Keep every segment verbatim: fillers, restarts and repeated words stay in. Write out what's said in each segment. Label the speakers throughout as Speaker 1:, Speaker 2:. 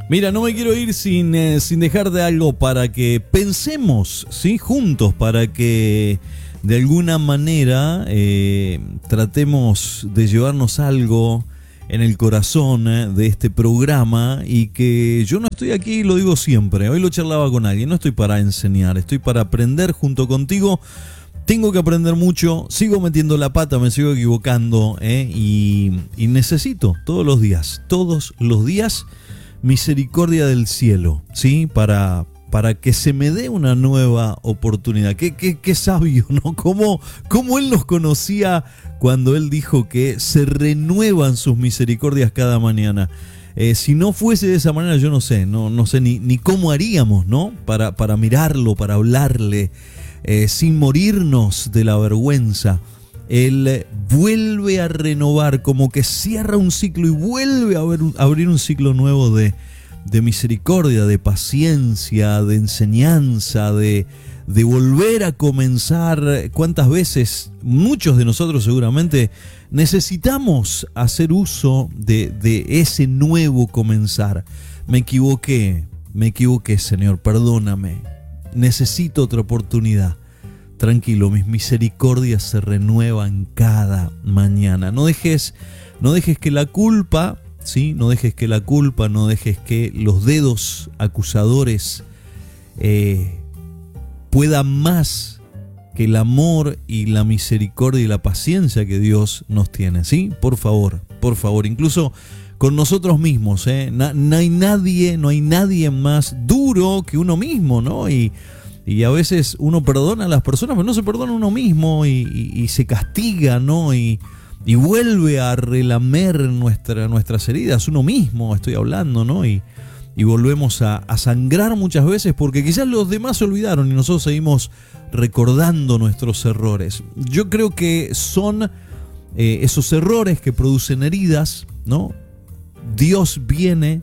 Speaker 1: Mira, no me quiero ir sin, eh, sin dejar de algo para que pensemos, ¿sí? Juntos, para que de alguna manera eh, tratemos de llevarnos algo en el corazón eh, de este programa, y que yo no estoy aquí, lo digo siempre, hoy lo charlaba con alguien, no estoy para enseñar, estoy para aprender junto contigo. Tengo que aprender mucho, sigo metiendo la pata, me sigo equivocando eh, y, y necesito todos los días, todos los días misericordia del cielo, ¿sí? Para, para que se me dé una nueva oportunidad. Qué, qué, qué sabio, ¿no? Cómo, cómo él nos conocía cuando él dijo que se renuevan sus misericordias cada mañana. Eh, si no fuese de esa manera, yo no sé, no, no sé ni, ni cómo haríamos, ¿no? Para, para mirarlo, para hablarle, eh, sin morirnos de la vergüenza. Él vuelve a renovar, como que cierra un ciclo y vuelve a abrir un ciclo nuevo de, de misericordia, de paciencia, de enseñanza, de, de volver a comenzar. ¿Cuántas veces muchos de nosotros seguramente necesitamos hacer uso de, de ese nuevo comenzar? Me equivoqué, me equivoqué, Señor, perdóname, necesito otra oportunidad. Tranquilo, mis misericordias se renuevan cada mañana. No dejes, no dejes que la culpa, ¿sí? No dejes que la culpa, no dejes que los dedos acusadores eh, puedan más que el amor y la misericordia y la paciencia que Dios nos tiene, ¿sí? Por favor, por favor, incluso con nosotros mismos, ¿eh? No, no hay nadie, no hay nadie más duro que uno mismo, ¿no? Y Y a veces uno perdona a las personas, pero no se perdona a uno mismo y, y, y se castiga, ¿no? Y, y vuelve a relamer nuestra, nuestras heridas, uno mismo, estoy hablando, ¿no? Y, y volvemos a, a sangrar muchas veces porque quizás los demás se olvidaron y nosotros seguimos recordando nuestros errores. Yo creo que son eh, esos errores que producen heridas, ¿no? Dios viene,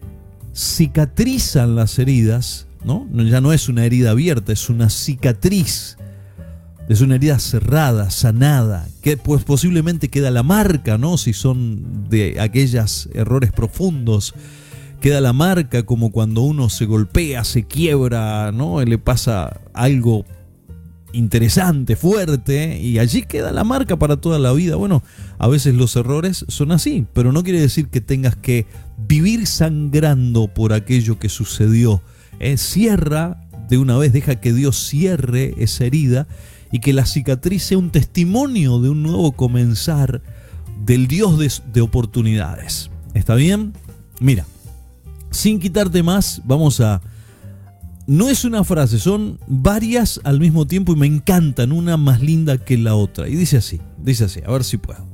Speaker 1: cicatrizan las heridas, ¿no? Ya no es una herida abierta, es una cicatriz, es una herida cerrada, sanada, que pues posiblemente queda la marca, ¿no? Si son de aquellos errores profundos, queda la marca, como cuando uno se golpea, se quiebra, ¿no? Le pasa algo interesante, fuerte, y allí queda la marca para toda la vida. Bueno, a veces los errores son así, pero no quiere decir que tengas que vivir sangrando por aquello que sucedió. Eh, cierra de una vez, deja que Dios cierre esa herida y que la cicatriz sea un testimonio de un nuevo comenzar del Dios de, de oportunidades. ¿Está bien? Mira, sin quitarte más, vamos a... No es una frase, son varias al mismo tiempo y me encantan, una más linda que la otra. Y dice así, dice así, a ver si puedo.